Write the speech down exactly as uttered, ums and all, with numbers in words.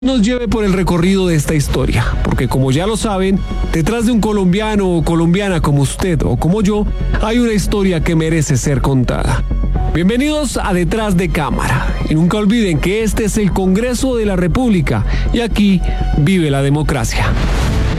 Nos lleve por el recorrido de esta historia, porque como ya lo saben, detrás de un colombiano o colombiana como usted o como yo, hay una historia que merece ser contada. Bienvenidos a Detrás de Cámara, y nunca olviden que este es el Congreso de la República, y aquí vive la democracia.